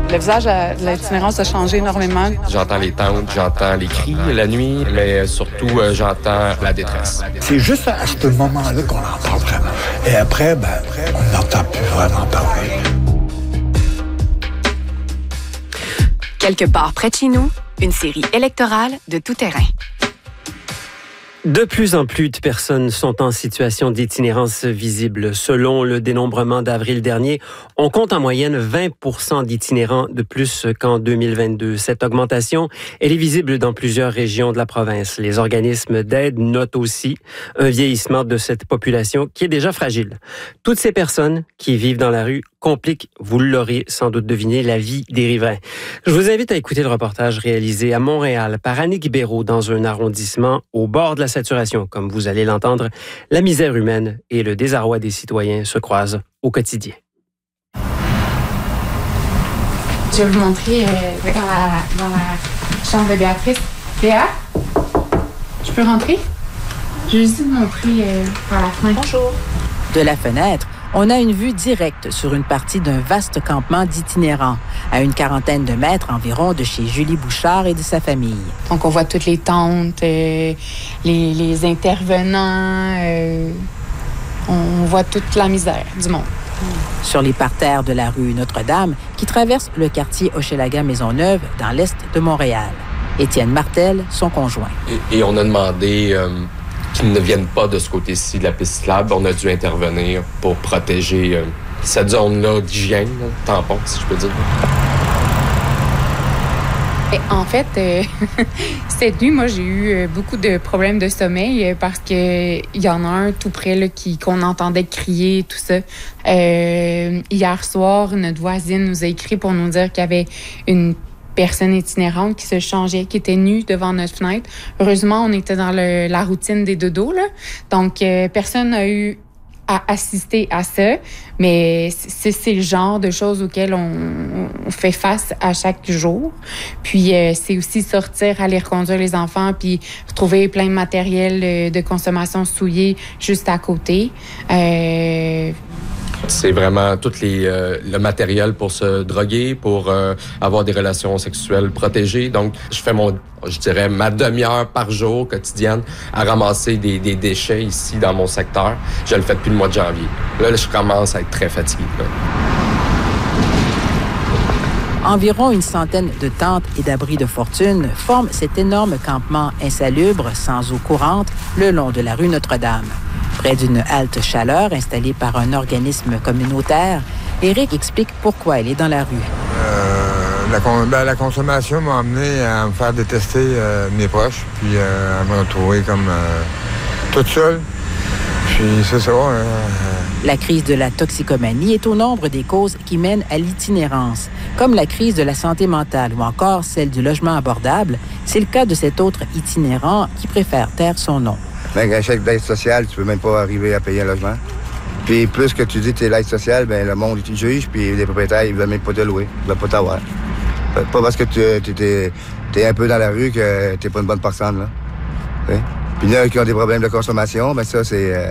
Le visage de l'itinérance a changé énormément. J'entends les tentes, j'entends les cris la nuit, mais surtout, j'entends la détresse. C'est juste à ce moment-là qu'on en parle vraiment. Et après, on n'entend plus vraiment parler. Quelque part près de chez nous, une série électorale de tout terrain. De plus en plus de personnes sont en situation d'itinérance visible. Selon le dénombrement d'avril dernier, on compte en moyenne 20% d'itinérants de plus qu'en 2022. Cette augmentation, elle est visible dans plusieurs régions de la province. Les organismes d'aide notent aussi un vieillissement de cette population qui est déjà fragile. Toutes ces personnes qui vivent dans la rue compliquent, vous l'aurez sans doute deviné, la vie des riverains. Je vous invite à écouter le reportage réalisé à Montréal par Annick Béraud dans un arrondissement au bord de la saturation. Comme vous allez l'entendre, la misère humaine et le désarroi des citoyens se croisent au quotidien. Je vais vous montrer dans la chambre de Béatrice. Béa, je peux rentrer? Je vais juste vous montrer par la fenêtre. Bonjour. De la fenêtre, on a une vue directe sur une partie d'un vaste campement d'itinérants, à une quarantaine de mètres environ de chez Julie Bouchard et de sa famille. Donc, on voit toutes les tentes, les intervenants, on voit toute la misère du monde. Sur les parterres de la rue Notre-Dame, qui traverse le quartier Hochelaga-Maisonneuve, dans l'est de Montréal. Étienne Martel, son conjoint. Et on a demandé qu'ils ne viennent pas de ce côté-ci de la piste cyclable. On a dû intervenir pour protéger cette zone-là d'hygiène, tampon, si je peux dire. Et en fait, cette nuit, moi, j'ai eu beaucoup de problèmes de sommeil parce qu'il y en a un tout près là, qu'on entendait crier, tout ça. Hier soir, notre voisine nous a écrit pour nous dire qu'il y avait une personne itinérante qui se changeait, qui était nue devant notre fenêtre. Heureusement, on était dans la routine des dodos, là. Donc, personne n'a eu à assister à ça, mais c'est le genre de choses auxquelles on fait face à chaque jour. Puis, c'est aussi sortir, aller reconduire les enfants, puis retrouver plein de matériel de consommation souillé juste à côté. C'est vraiment tout le matériel pour se droguer, pour avoir des relations sexuelles protégées. Donc, je fais ma demi-heure par jour quotidienne à ramasser des déchets ici dans mon secteur. Je le fais depuis le mois de janvier. Là, je commence à être très fatigué. Là. Environ une centaine de tentes et d'abris de fortune forment cet énorme campement insalubre, sans eau courante, le long de la rue Notre-Dame. Près d'une halte chaleur installée par un organisme communautaire, Éric explique pourquoi il est dans la rue. La consommation m'a amené à me faire détester mes proches, puis à me retrouver comme toute seule. Puis c'est ça. La crise de la toxicomanie est au nombre des causes qui mènent à l'itinérance, comme la crise de la santé mentale ou encore celle du logement abordable. C'est le cas de cet autre itinérant qui préfère taire son nom. Avec un chèque d'aide sociale, tu peux même pas arriver à payer un logement. Puis plus que tu dis que tu es l'aide sociale, bien, le monde te juge, puis les propriétaires, ils veulent même pas te louer. Ils veulent pas t'avoir. Pas parce que tu es un peu dans la rue que tu n'es pas une bonne personne, là. Oui? Puis il y en a qui ont des problèmes de consommation, mais ça,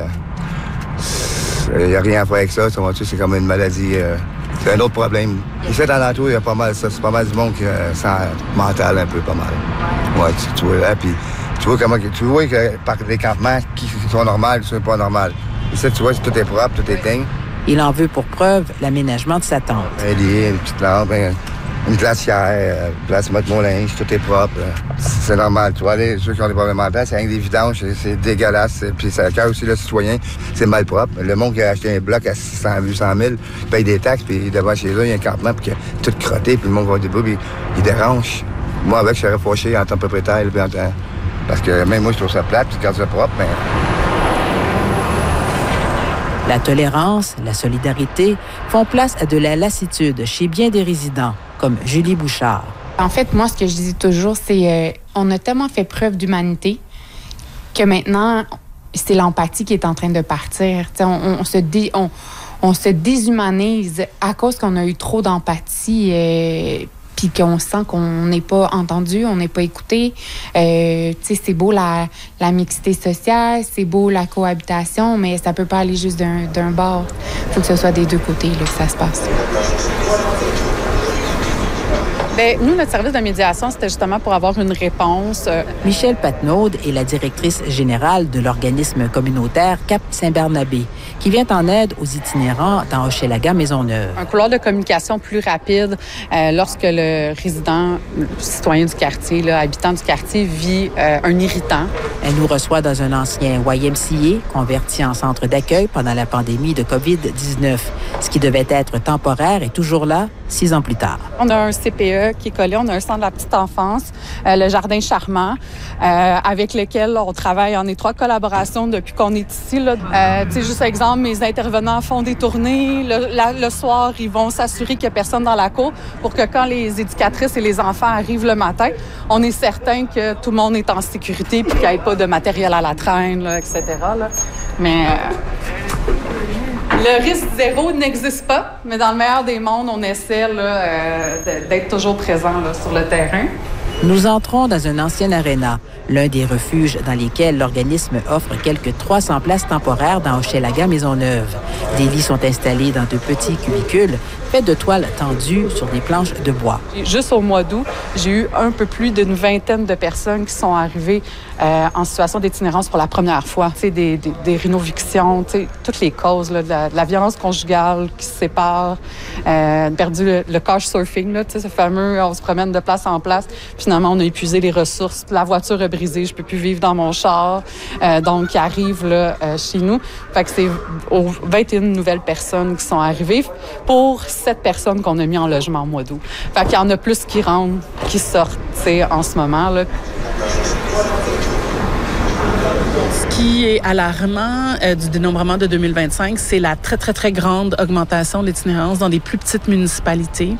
il n'y a rien à faire avec ça. C'est comme une maladie. C'est un autre problème. Ici, dans l'entour, il y a pas mal ça. C'est pas mal du monde qui sent mental un peu, pas mal. Ouais, tu vois là, puis tu vois que par des campements qui sont normaux, qui sont pas normaux. Ici, tu vois, tout est propre, tout est dingue. Il en veut pour preuve l'aménagement de sa tente. Un lit, une petite lampe, une glacière, place mettre mon linge, tout est propre. C'est normal. Tu vois, ceux qui ont des problèmes mentaux, c'est rien que des vidanges, c'est dégueulasse. Puis ça casse aussi le citoyen, c'est mal propre. Le monde qui a acheté un bloc à 600 000, il paye des taxes, puis devant chez eux, il y a un campement, puis tout crotté, puis le monde va au début, puis il dérange. Moi, avec, je serais fâché en tant que propriétaire, puis parce que même moi, je trouve ça plate, puis quand c'est propre, mais... La tolérance, la solidarité font place à de la lassitude chez bien des résidents, comme Julie Bouchard. En fait, moi, ce que je dis toujours, c'est on a tellement fait preuve d'humanité que maintenant, c'est l'empathie qui est en train de partir. On se déshumanise à cause qu'on a eu trop d'empathie puis qu'on sent qu'on n'est pas entendu, on n'est pas écouté. C'est beau la mixité sociale, c'est beau la cohabitation, mais ça peut pas aller juste d'un bord. Il faut que ce soit des deux côtés là, que ça se passe. Bien, nous, notre service de médiation, c'était justement pour avoir une réponse. Michèle Patnaud est la directrice générale de l'organisme communautaire Cap Saint-Barnabé, qui vient en aide aux itinérants dans Hochelaga Maisonneuve. Un couloir de communication plus rapide lorsque le résident, le citoyen du quartier, là, habitant du quartier, vit un irritant. Elle nous reçoit dans un ancien YMCA, converti en centre d'accueil pendant la pandémie de COVID-19. Ce qui devait être temporaire est toujours là, 6 ans plus tard. On a un CPE qui est collé, on a un centre de la petite enfance, le Jardin Charmant, avec lequel on travaille en étroite collaboration depuis qu'on est ici. Juste exemple, mes intervenants font des tournées. Le soir, ils vont s'assurer qu'il n'y a personne dans la cour pour que quand les éducatrices et les enfants arrivent le matin, on est certain que tout le monde est en sécurité et qu'il n'y ait pas de matériel à la traîne, là, etc. Là. Mais le risque zéro n'existe pas, mais dans le meilleur des mondes, on essaie d'être toujours présent là, sur le terrain. Nous entrons dans un ancien aréna, l'un des refuges dans lesquels l'organisme offre quelques 300 places temporaires dans Hochelaga Maisonneuve. Des lits sont installés dans de petits cubicules faits de toiles tendues sur des planches de bois. Juste au mois d'août, j'ai eu un peu plus d'une vingtaine de personnes qui sont arrivées en situation d'itinérance pour la première fois. Des rénovictions, toutes les causes là, de la violence conjugale qui se sépare, perdu le couchsurfing, là, ce fameux on se promène de place en place. Finalement, on a épuisé les ressources. La voiture est brisée, je peux plus vivre dans mon char. Donc, qui arrive là, chez nous. Fait que c'est 21 nouvelles personnes qui sont arrivées pour 7 personnes qu'on a mis en logement au mois d'août. Fait qu'il y en a plus qui rentrent, qui sortent, en ce moment, là. Ce qui est alarmant du dénombrement de 2025, c'est la très, très, très grande augmentation de l'itinérance dans des plus petites municipalités.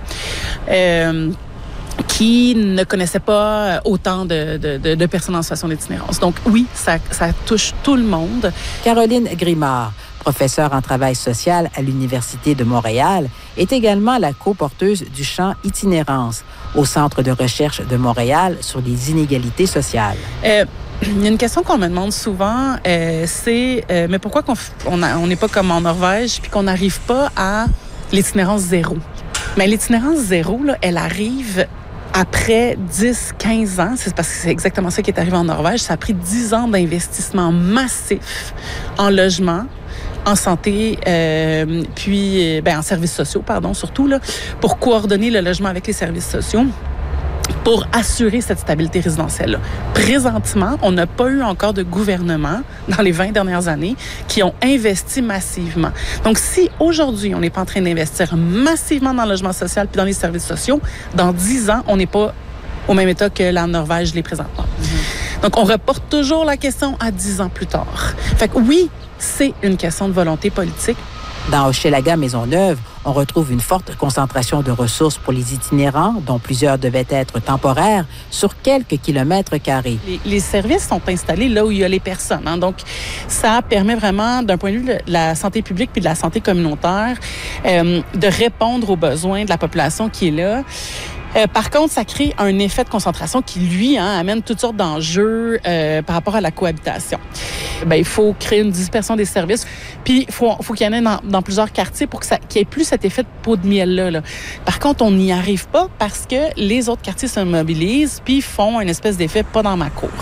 Qui ne connaissaient pas autant de personnes en situation d'itinérance. Donc oui, ça touche tout le monde. Caroline Grimard, professeure en travail social à l'Université de Montréal, est également la co-porteuse du champ Itinérance au Centre de recherche de Montréal sur les inégalités sociales. Il y a une question qu'on me demande souvent, c'est mais pourquoi on n'est pas comme en Norvège puis qu'on n'arrive pas à l'itinérance zéro? Mais l'itinérance zéro, là, elle arrive après 10-15 ans, c'est parce que c'est exactement ça qui est arrivé en Norvège. Ça a pris 10 ans d'investissement massif en logement, en santé, puis en services sociaux, surtout, là, pour coordonner le logement avec les services sociaux, pour assurer cette stabilité résidentielle-là. Présentement, on n'a pas eu encore de gouvernement dans les 20 dernières années qui ont investi massivement. Donc, si aujourd'hui, on n'est pas en train d'investir massivement dans le logement social puis dans les services sociaux, dans 10 ans, on n'est pas au même état que la Norvège l'est présentement. Donc, on reporte toujours la question à 10 ans plus tard. Fait que oui, c'est une question de volonté politique. Dans Hochelaga Maisonneuve, on retrouve une forte concentration de ressources pour les itinérants, dont plusieurs devaient être temporaires, sur quelques kilomètres carrés. Les services sont installés là où il y a les personnes. Hein. Donc, ça permet vraiment, d'un point de vue de la santé publique puis de la santé communautaire, de répondre aux besoins de la population qui est là. Par contre, ça crée un effet de concentration qui, lui, amène toutes sortes d'enjeux par rapport à la cohabitation. Il faut créer une dispersion des services, puis il faut qu'il y en ait dans plusieurs quartiers pour qu'il n'y ait plus cet effet de peau de miel-là. Par contre, on n'y arrive pas parce que les autres quartiers se mobilisent puis font une espèce d'effet pas dans ma cour.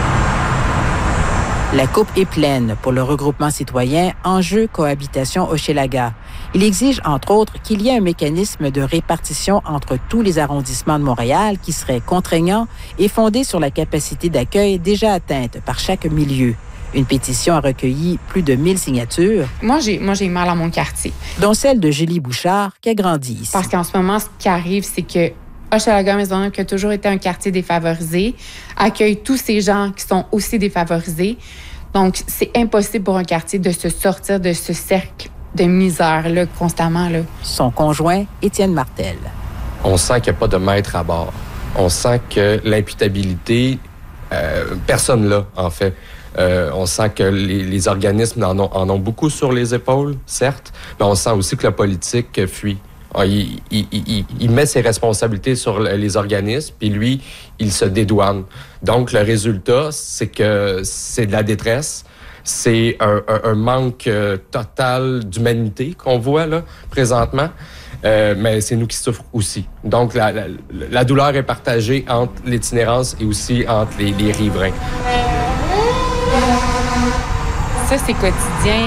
La coupe est pleine pour le regroupement citoyen Enjeu Cohabitation Hochelaga. Il exige, entre autres, qu'il y ait un mécanisme de répartition entre tous les arrondissements de Montréal qui serait contraignant et fondé sur la capacité d'accueil déjà atteinte par chaque milieu. Une pétition a recueilli plus de 1000 signatures. Moi, j'ai mal à mon quartier. Dont celle de Julie Bouchard, qui a grandi ici. Parce qu'en ce moment, ce qui arrive, c'est que Hochelaga Maisonneuve, qui a toujours été un quartier défavorisé, accueille tous ces gens qui sont aussi défavorisés. Donc, c'est impossible pour un quartier de se sortir de ce cercle de misère-là, constamment. Là. Son conjoint, Étienne Martel. On sent qu'il n'y a pas de maître à bord. On sent que l'imputabilité, personne là, en fait. On sent que les organismes en ont beaucoup sur les épaules, certes, mais on sent aussi que la politique fuit. Il met ses responsabilités sur les organismes, puis lui, il se dédouane. Donc, le résultat, c'est que c'est de la détresse. C'est un manque total d'humanité qu'on voit là présentement. mais c'est nous qui souffrons aussi. Donc, la douleur est partagée entre l'itinérance et aussi entre les riverains. Ça, c'est quotidien.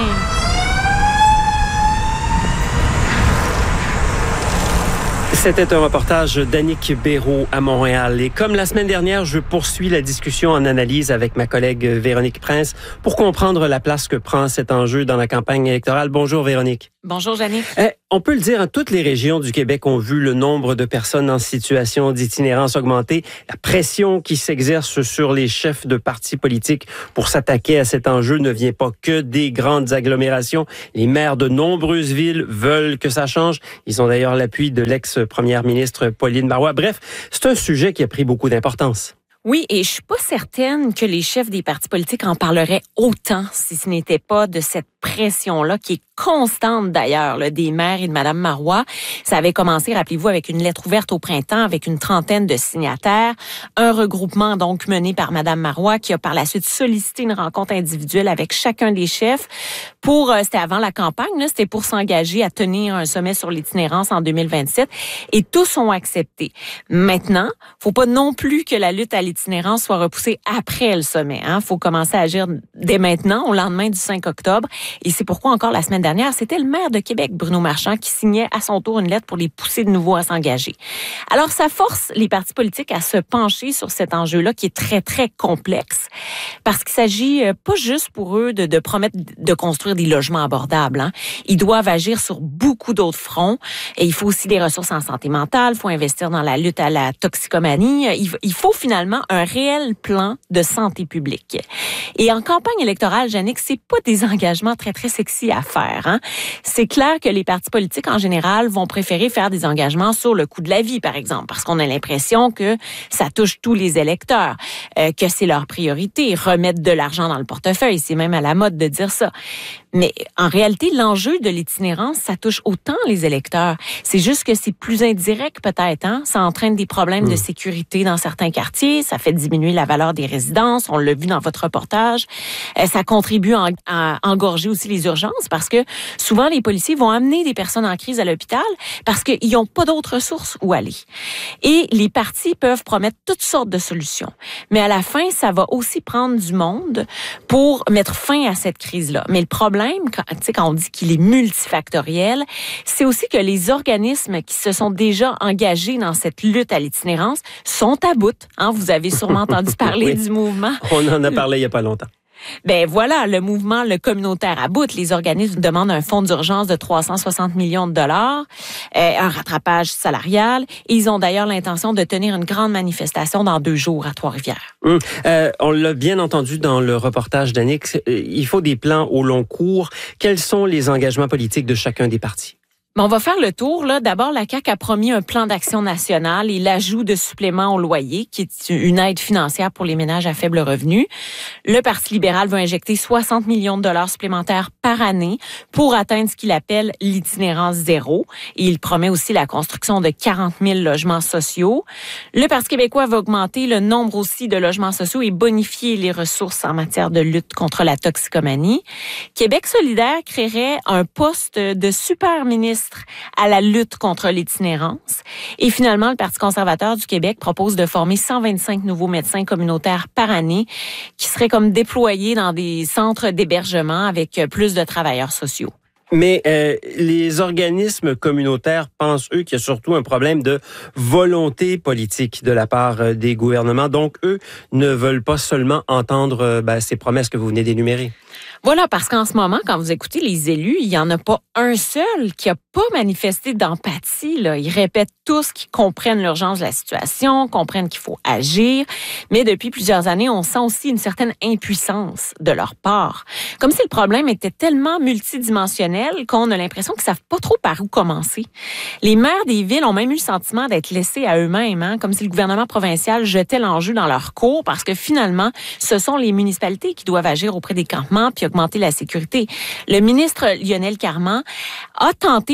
C'était un reportage d'Annick Béraud à Montréal. Et comme la semaine dernière, je poursuis la discussion en analyse avec ma collègue Véronique Prince pour comprendre la place que prend cet enjeu dans la campagne électorale. Bonjour Véronique. Bonjour Jannick. On peut le dire, toutes les régions du Québec ont vu le nombre de personnes en situation d'itinérance augmenter. La pression qui s'exerce sur les chefs de partis politiques pour s'attaquer à cet enjeu ne vient pas que des grandes agglomérations. Les maires de nombreuses villes veulent que ça change. Ils ont d'ailleurs l'appui de l'ex-première ministre Pauline Marois. Bref, c'est un sujet qui a pris beaucoup d'importance. Oui, et je suis pas certaine que les chefs des partis politiques en parleraient autant si ce n'était pas de cette pression-là qui est constante d'ailleurs là, des maires et de Mme Marois. Ça avait commencé, rappelez-vous, avec une lettre ouverte au printemps avec une trentaine de signataires. Un regroupement donc mené par Mme Marois qui a par la suite sollicité une rencontre individuelle avec chacun des chefs pour, c'était avant la campagne, là, c'était pour s'engager à tenir un sommet sur l'itinérance en 2027 et tous ont accepté. Maintenant, faut pas non plus que la lutte à l'itinérance soit repoussée après le sommet. Faut commencer à agir dès maintenant, au lendemain du 5 octobre. Et c'est pourquoi encore la semaine dernière, c'était le maire de Québec, Bruno Marchand, qui signait à son tour une lettre pour les pousser de nouveau à s'engager. Alors, ça force les partis politiques à se pencher sur cet enjeu-là qui est très, très complexe parce qu'il s'agit pas juste pour eux de promettre de construire des logements abordables. Ils doivent agir sur beaucoup d'autres fronts et il faut aussi des ressources en santé mentale, il faut investir dans la lutte à la toxicomanie. Il faut finalement un réel plan de santé publique. Et en campagne électorale, Jannick, c'est pas des engagements très, très sexy à faire. C'est clair que les partis politiques, en général, vont préférer faire des engagements sur le coût de la vie, par exemple, parce qu'on a l'impression que ça touche tous les électeurs, que c'est leur priorité, remettre de l'argent dans le portefeuille. C'est même à la mode de dire ça. Mais en réalité, l'enjeu de l'itinérance, ça touche autant les électeurs. C'est juste que c'est plus indirect peut-être. Ça entraîne des problèmes de sécurité dans certains quartiers. Ça fait diminuer la valeur des résidences. On l'a vu dans votre reportage. Ça contribue à engorger aussi les urgences parce que souvent, les policiers vont amener des personnes en crise à l'hôpital parce qu'ils n'ont pas d'autres ressources où aller. Et les partis peuvent promettre toutes sortes de solutions. Mais à la fin, ça va aussi prendre du monde pour mettre fin à cette crise-là. Mais le problème, quand on dit qu'il est multifactoriel, c'est aussi que les organismes qui se sont déjà engagés dans cette lutte à l'itinérance sont à bout. Vous avez sûrement entendu parler du mouvement. On en a parlé il n'y a pas longtemps. Ben voilà, le mouvement, le communautaire à bout. Les organismes demandent un fonds d'urgence de 360 millions de dollars, un rattrapage salarial. Et ils ont d'ailleurs l'intention de tenir une grande manifestation dans 2 jours à Trois-Rivières. On l'a bien entendu dans le reportage d'Annick. Il faut des plans au long cours. Quels sont les engagements politiques de chacun des partis? On va faire le tour. D'abord, la CAQ a promis un plan d'action national et l'ajout de suppléments au loyer, qui est une aide financière pour les ménages à faible revenu. Le Parti libéral veut injecter 60 millions de dollars supplémentaires par année pour atteindre ce qu'il appelle l'itinérance zéro. Et il promet aussi la construction de 40 000 logements sociaux. Le Parti québécois va augmenter le nombre aussi de logements sociaux et bonifier les ressources en matière de lutte contre la toxicomanie. Québec solidaire créerait un poste de super ministre à la lutte contre l'itinérance. Et finalement, le Parti conservateur du Québec propose de former 125 nouveaux médecins communautaires par année qui seraient comme déployés dans des centres d'hébergement avec plus de travailleurs sociaux. Mais les organismes communautaires pensent, eux, qu'il y a surtout un problème de volonté politique de la part des gouvernements. Donc, eux ne veulent pas seulement entendre ces promesses que vous venez d'énumérer. Voilà, parce qu'en ce moment, quand vous écoutez les élus, il n'y en a pas un seul qui n'a pas manifesté d'empathie. Ils répètent tous qu'ils comprennent l'urgence de la situation, comprennent qu'il faut agir. Mais depuis plusieurs années, on sent aussi une certaine impuissance de leur part. Comme si le problème était tellement multidimensionnel qu'on a l'impression qu'ils ne savent pas trop par où commencer. Les maires des villes ont même eu le sentiment d'être laissés à eux-mêmes, comme si le gouvernement provincial jetait l'enjeu dans leur cours parce que finalement, ce sont les municipalités qui doivent agir auprès des campements puis augmenter la sécurité. Le ministre Lionel Carman a tenté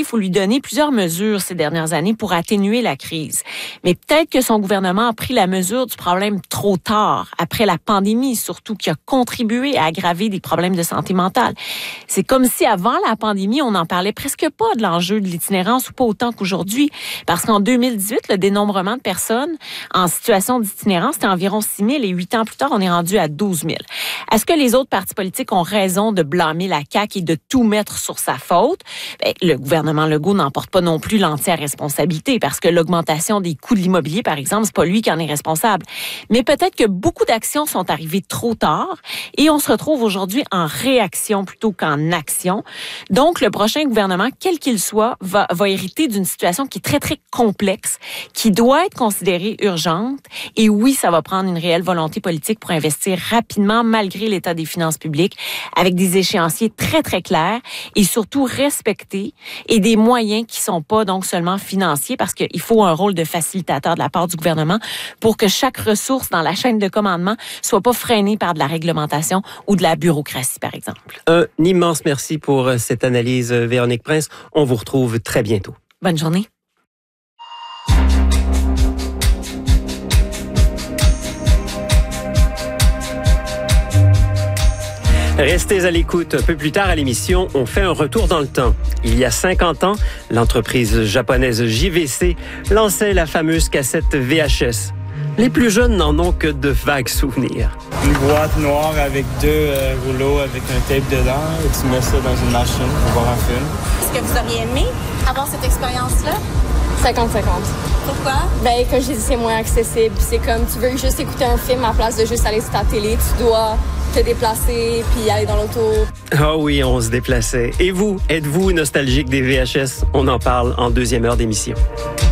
faut lui donner plusieurs mesures ces dernières années pour atténuer la crise. Mais peut-être que son gouvernement a pris la mesure du problème trop tard, après la pandémie surtout, qui a contribué à aggraver des problèmes de santé mentale. C'est comme si avant la pandémie, on n'en parlait presque pas de l'enjeu de l'itinérance ou pas autant qu'aujourd'hui. Parce qu'en 2018, le dénombrement de personnes en situation d'itinérance, c'était environ 6 000 et 8 ans plus tard, on est rendu à 12 000. Est-ce que les autres partis politiques ont raison de blâmer la CAQ et de tout mettre sur sa faute? Bien, le gouvernement Legault n'en porte pas non plus l'entière responsabilité parce que l'augmentation des coûts de l'immobilier, par exemple, c'est pas lui qui en est responsable. Mais peut-être que beaucoup d'actions sont arrivées trop tard et on se retrouve aujourd'hui en réaction plutôt qu'en action. Donc, le prochain gouvernement, quel qu'il soit, va hériter d'une situation qui est très, très complexe, qui doit être considérée urgente. Et oui, ça va prendre une réelle volonté politique pour investir rapidement, malgré l'état des finances publiques, avec des échéanciers très, très clairs et surtout respectés et des moyens qui sont pas donc seulement financiers parce qu'il faut un rôle de facilitateur de la part du gouvernement pour que chaque ressource dans la chaîne de commandement soit pas freinée par de la réglementation ou de la bureaucratie, par exemple. Un immense merci pour cette analyse, Véronique Prince. On vous retrouve très bientôt. Bonne journée. Restez à l'écoute. Un peu plus tard à l'émission, on fait un retour dans le temps. Il y a 50 ans, l'entreprise japonaise JVC lançait la fameuse cassette VHS. Les plus jeunes n'en ont que de vagues souvenirs. Une boîte noire avec 2 rouleaux avec un tape dedans et tu mets ça dans une machine pour voir un film. Est-ce que vous auriez aimé avoir cette expérience-là? 50-50. Pourquoi? Ben, comme je dis, c'est moins accessible. C'est comme tu veux juste écouter un film à la place de juste aller sur ta télé. Tu dois te déplacer puis aller dans l'auto. Ah oui, on se déplaçait. Et vous, êtes-vous nostalgique des VHS? On en parle en deuxième heure d'émission.